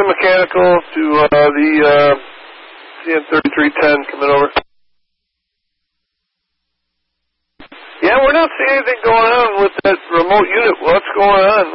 a mechanical to the CN3310 coming over. Yeah, we're not seeing anything going on with that remote unit. What's going on?